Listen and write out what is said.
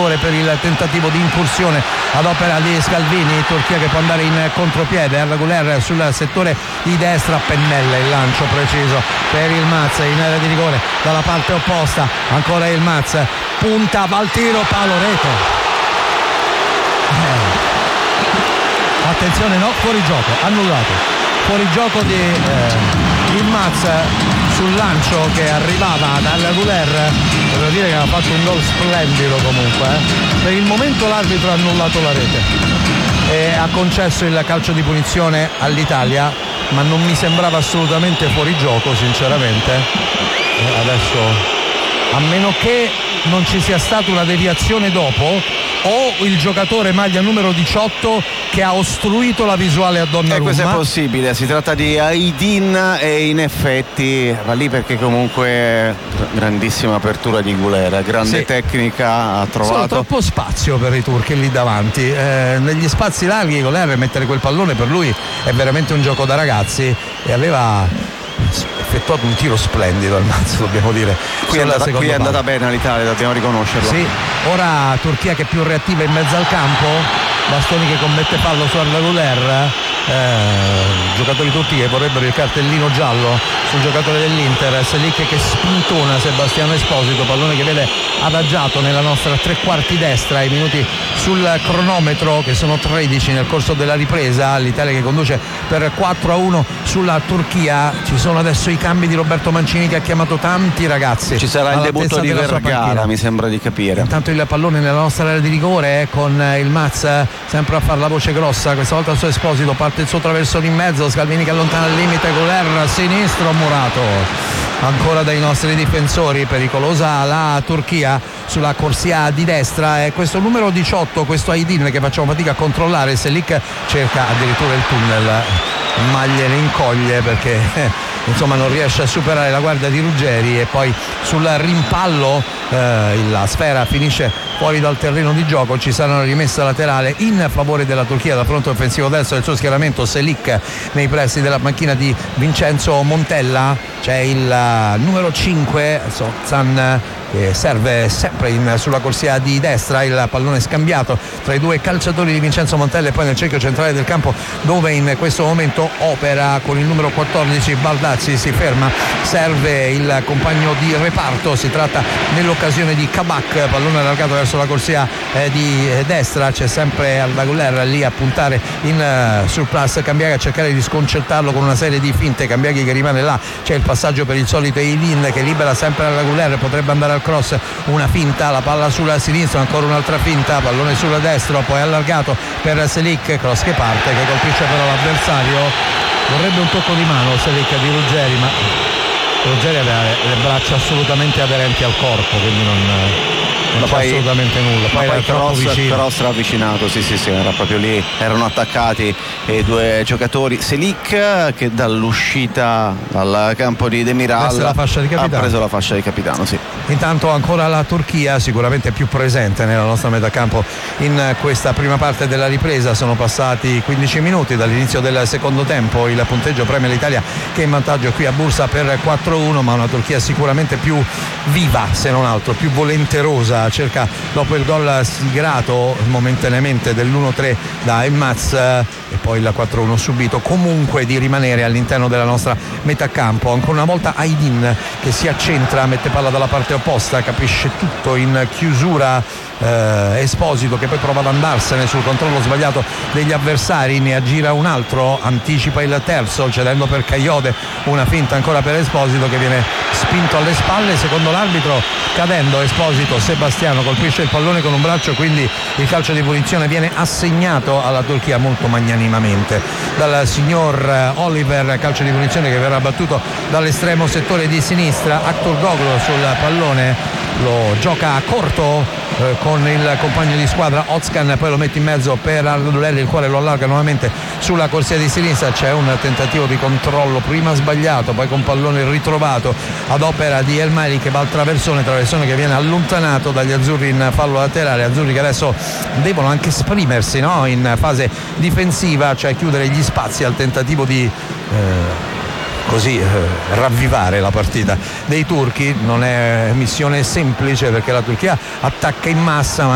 rigore per il tentativo di incursione ad opera di Scalvini. Turchia che può andare in contropiede, Arda Güler sul settore di destra, pennella il lancio preciso per il Maz in area di rigore dalla parte opposta, ancora il Maz, punta, va al tiro, palo, rete. Attenzione, no, fuori gioco, annullato, fuori gioco di il Maz sul lancio che arrivava da Arda Güler. Devo dire che ha fatto un gol splendido comunque. Per il momento l'arbitro ha annullato la rete e ha concesso il calcio di punizione all'Italia, ma non mi sembrava assolutamente fuori gioco sinceramente. Adesso, a meno che non ci sia stata una deviazione dopo o il giocatore maglia numero 18 che ha ostruito la visuale a Donnarumma. Questo è possibile, si tratta di Aydin e in effetti va lì perché comunque grandissima apertura di Güler, grande tecnica, ha trovato. Solo troppo spazio per i turchi lì davanti, negli spazi larghi Güler mettere quel pallone per lui è veramente un gioco da ragazzi e aveva effettuato un tiro splendido al Maz, dobbiamo dire. Qui è andata bene l'Italia, dobbiamo riconoscerlo. Sì, ora Turchia che è più reattiva in mezzo al campo, Bastoni che commette fallo su Arda Güler, giocatori turchi che vorrebbero il cartellino giallo sul giocatore dell'Inter, Selic che spintona Sebastiano Esposito, pallone che vede adagiato nella nostra tre quarti destra, i minuti sul cronometro che sono 13 nel corso della ripresa, l'Italia che conduce per 4-1 sulla Turchia. Ci sono adesso i cambi di Roberto Mancini che ha chiamato tanti ragazzi. Ci sarà il debutto di Vergara, mi sembra di capire. Intanto il pallone nella nostra area di rigore con il Maz sempre a far la voce grossa, questa volta il suo Esposito, parte il suo traversone in mezzo, Scalvini che allontana il limite, Güler sinistro, murato ancora dai nostri difensori, pericolosa la Turchia sulla corsia di destra e questo numero 18, questo Aydin che facciamo fatica a controllare, Selic cerca addirittura il tunnel ma gliene incoglie perché insomma non riesce a superare la guardia di Ruggeri e poi sul rimpallo la sfera finisce fuori dal terreno di gioco. Ci sarà una rimessa laterale in favore della Turchia dal fronte offensivo destro del suo schieramento, Selic nei pressi della macchina di Vincenzo Montella, c'è il numero 5 Sozan che serve sempre sulla corsia di destra, il pallone scambiato tra i due calciatori di Vincenzo Montella e poi nel cerchio centrale del campo dove in questo momento opera con il numero 14 Baldazzi, si ferma, serve il compagno di reparto, si tratta nell'occasione di Kabak, pallone allargato verso la corsia di destra, c'è sempre Arda Güler lì a puntare in surplus Cambiaghi a cercare di sconcertarlo con una serie di finte, Cambiaghi che rimane là, c'è il passaggio per il solito Aydin che libera sempre Arda Güler, potrebbe andare al cross, una finta, la palla sulla sinistra, ancora un'altra finta, pallone sulla destra, poi allargato per Selic, cross che parte, che colpisce però l'avversario, vorrebbe un tocco di mano Selic di Ruggeri, ma Ruggeri aveva le braccia assolutamente aderenti al corpo, quindi non c'è assolutamente nulla. Poi era troppo vicino. Cross ravvicinato, sì, era proprio lì, erano attaccati i due giocatori. Selic che dall'uscita dal campo di Demiral ha preso la fascia di capitano, sì. Intanto ancora la Turchia sicuramente più presente nella nostra metacampo in questa prima parte della ripresa, sono passati 15 minuti dall'inizio del secondo tempo, il punteggio premia l'Italia che è in vantaggio qui a Bursa per 4-1, ma una Turchia sicuramente più viva se non altro, più volenterosa, cerca dopo il gol siglato momentaneamente dell'1-3 da Elmaz e poi il 4-1 subito comunque di rimanere all'interno della nostra metacampo. Ancora una volta Aydin che si accentra, mette palla dalla parte opposta, capisce tutto in chiusura, Esposito che poi prova ad andarsene sul controllo sbagliato degli avversari, ne aggira un altro, anticipa il terzo cedendo per Kayode, una finta ancora per Esposito che viene spinto alle spalle, secondo l'arbitro cadendo Esposito, Sebastiano colpisce il pallone con un braccio, quindi il calcio di punizione viene assegnato alla Turchia molto magnanimamente dal signor Oliver, calcio di punizione che verrà battuto dall'estremo settore di sinistra. Aktur Goglo sul pallone lo gioca a corto con il compagno di squadra Ozcan, poi lo mette in mezzo per Arda Güler, il quale lo allarga nuovamente sulla corsia di sinistra, c'è un tentativo di controllo prima sbagliato, poi con pallone ritrovato ad opera di El Maili che va al traversone che viene allontanato dagli azzurri in fallo laterale, azzurri che adesso devono anche esprimersi, no? In fase difensiva, cioè chiudere gli spazi al tentativo di ravvivare la partita dei turchi. Non è missione semplice perché la Turchia attacca in massa, ma